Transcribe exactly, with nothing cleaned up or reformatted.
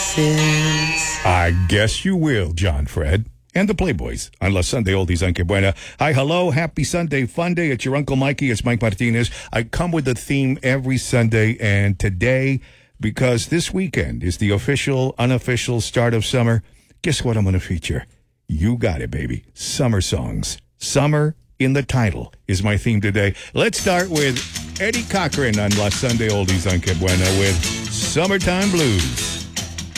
kisses. I guess you will, John Fred. And the Playboys on La Sunday Oldies on Que Buena. Hi, hello, happy Sunday, fun day. It's your Uncle Mikey. It's Mike Martinez. I come with a theme every Sunday, and today, because this weekend is the official, unofficial start of summer, guess what I'm going to feature? You got it, baby. Summer songs. Summer in the title is my theme today. Let's start with Eddie Cochran on La Sunday Oldies on Que Buena with Summertime Blues.